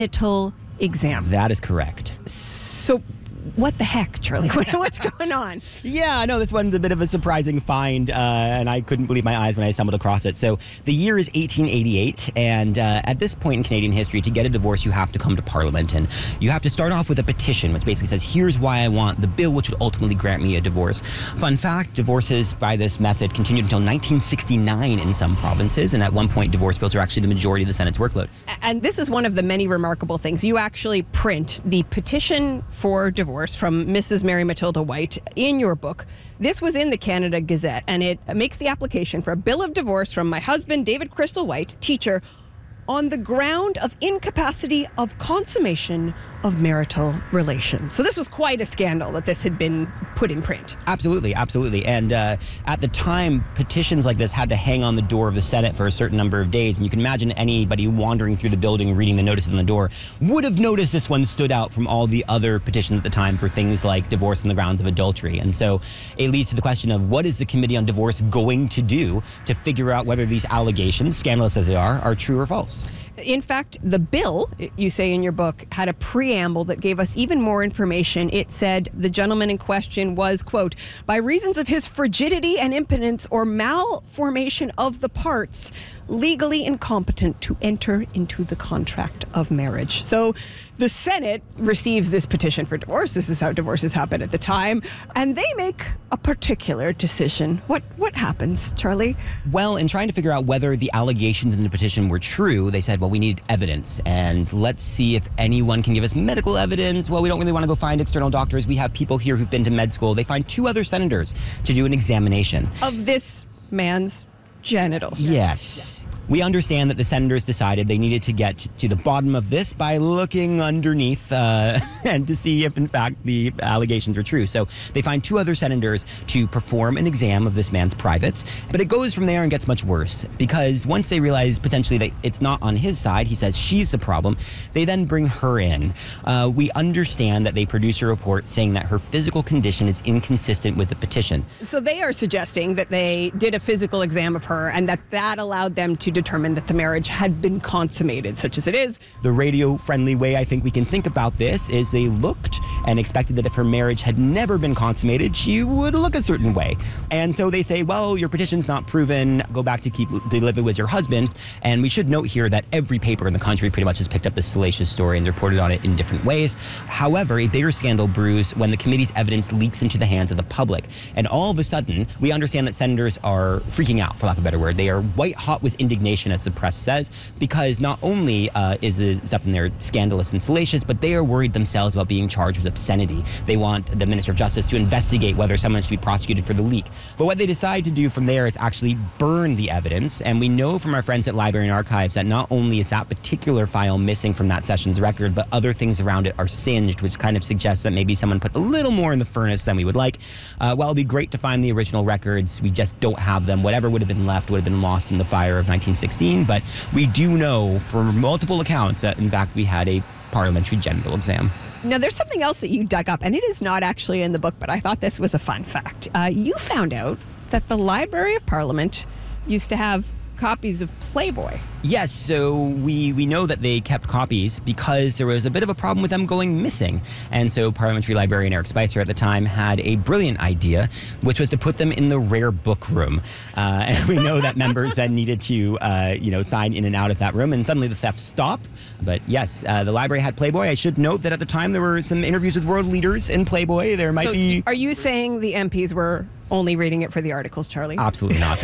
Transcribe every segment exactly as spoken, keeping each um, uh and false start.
marital exam. That is correct. So what the heck, Charlie? What's going on? Yeah, no, this one's a bit of a surprising find, uh, and I couldn't believe my eyes when I stumbled across it. So the year is eighteen eighty-eight, and uh, at this point in Canadian history, to get a divorce, you have to come to Parliament, and you have to start off with a petition, which basically says, here's why I want the bill which would ultimately grant me a divorce. Fun fact, divorces by this method continued until nineteen sixty-nine in some provinces, and at one point, divorce bills are actually the majority of the Senate's workload. And this is one of the many remarkable things. You actually print the petition for divorce from Missus Mary Matilda White in your book. This was in the Canada Gazette, and it makes the application for a bill of divorce from my husband, David Crystal White, teacher, on the ground of incapacity of consummation of marital relations. So this was quite a scandal that this had been put in print. Absolutely, absolutely. And uh, at the time, petitions like this had to hang on the door of the Senate for a certain number of days. And you can imagine anybody wandering through the building, reading the notices on the door, would have noticed this one stood out from all the other petitions at the time for things like divorce on the grounds of adultery. And so it leads to the question of what is the Committee on Divorce going to do to figure out whether these allegations, scandalous as they are, are true or false? In fact, the bill, you say in your book, had a preamble that gave us even more information. It said the gentleman in question was, quote, by reasons of his frigidity and impotence or malformation of the parts, legally incompetent to enter into the contract of marriage. So the Senate receives this petition for divorce. This is how divorces happen at the time. And they make a particular decision. What what happens, Charlie? Well, in trying to figure out whether the allegations in the petition were true, they said, well, we need evidence. And let's see if anyone can give us medical evidence. Well, we don't really want to go find external doctors. We have people here who've been to med school. They find two other senators to do an examination of this man's genitals. Yes. We understand that the senators decided they needed to get to the bottom of this by looking underneath uh, and to see if, in fact, the allegations were true. So they find two other senators to perform an exam of this man's privates. But it goes from there and gets much worse because once they realize potentially that it's not on his side, he says she's the problem, they then bring her in. Uh, we understand that they produce a report saying that her physical condition is inconsistent with the petition. So they are suggesting that they did a physical exam of her and that that allowed them to determined that the marriage had been consummated, such as it is. The radio-friendly way I think we can think about this is they looked and expected that if her marriage had never been consummated, she would look a certain way. And so they say, well, your petition's not proven. Go back to keep to live with your husband. And we should note here that every paper in the country pretty much has picked up this salacious story and reported on it in different ways. However, a bigger scandal brews when the committee's evidence leaks into the hands of the public. And all of a sudden, we understand that senators are freaking out, for lack of a better word. They are white hot with indignation, as the press says, because not only uh, is the stuff in there scandalous and salacious, but they are worried themselves about being charged with obscenity. They want the Minister of Justice to investigate whether someone should be prosecuted for the leak. But what they decide to do from there is actually burn the evidence. And we know from our friends at Library and Archives that not only is that particular file missing from that session's record, but other things around it are singed, which kind of suggests that maybe someone put a little more in the furnace than we would like. Uh, while it'd be great to find the original records, we just don't have them. Whatever would have been left would have been lost in the fire of nineteen sixteen, but we do know from multiple accounts that, in fact, we had a parliamentary genital exam. Now, there's something else that you dug up, and it is not actually in the book, but I thought this was a fun fact. Uh, you found out that the Library of Parliament used to have copies of Playboy. Yes, so we, we know that they kept copies because there was a bit of a problem with them going missing. And so Parliamentary Librarian Eric Spicer at the time had a brilliant idea, which was to put them in the rare book room. Uh, and we know that members then needed to, uh, you know, sign in and out of that room, and suddenly the theft stopped. But yes, uh, the library had Playboy. I should note that at the time there were some interviews with world leaders in Playboy. There might so be... Are you saying the M Ps were only reading it for the articles, Charlie? Absolutely not.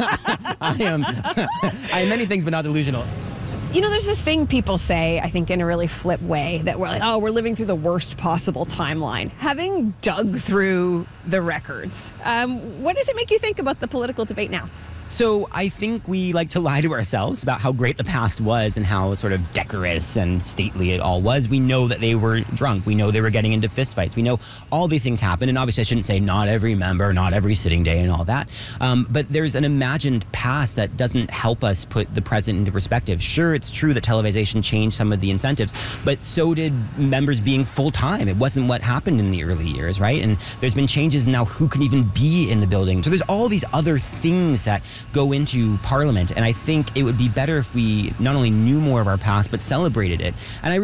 I am I am many things, but not delusional. You know, there's this thing people say, I think in a really flip way, that we're like, oh, we're living through the worst possible timeline. Having dug through the records, um, what does it make you think about the political debate now? So I think we like to lie to ourselves about how great the past was and how sort of decorous and stately it all was. We know that they were drunk. We know they were getting into fistfights. We know all these things happened. And obviously I shouldn't say not every member, not every sitting day and all that. Um, but there's an imagined past that doesn't help us put the present into perspective. Sure, it's true that televisation changed some of the incentives, but so did members being full-time. It wasn't what happened in the early years, right? And there's been changes now who can even be in the building. So there's all these other things that go into Parliament, and I think it would be better if we not only knew more of our past, but celebrated it. And I